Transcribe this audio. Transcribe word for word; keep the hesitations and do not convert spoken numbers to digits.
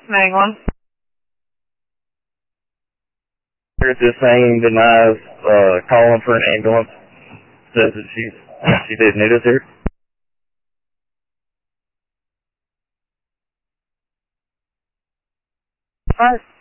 nine one. Just saying denies uh, calling for an ambulance. Says that she's, she did need us here. Five